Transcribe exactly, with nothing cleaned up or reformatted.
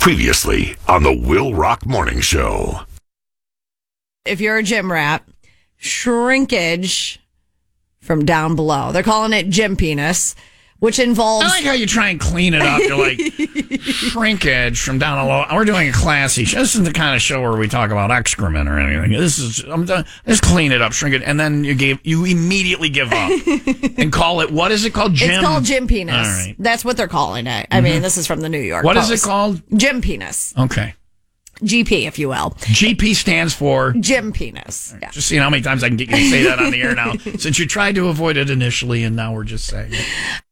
Previously on the Will Rock Morning Show. If you're a gym rat, shrinkage from down below. They're calling it gym penis, which involves... I like how you try and clean it up. You're like, shrinkage from down below. We're doing a classy show. This isn't the kind of show where we talk about excrement or anything. This is, I'm done. Just clean it up, shrink it, and then you gave, you immediately give up and call it, what is it called? Gym? It's called gym penis. All right. That's what they're calling it. I mm-hmm. mean, this is from the New York What Post. is it called? Gym penis. Okay. G P, if you will. G P stands for? Gym penis. Yeah. Just seeing how many times I can get you to say that on the air now, since you tried to avoid it initially, and now we're just saying it.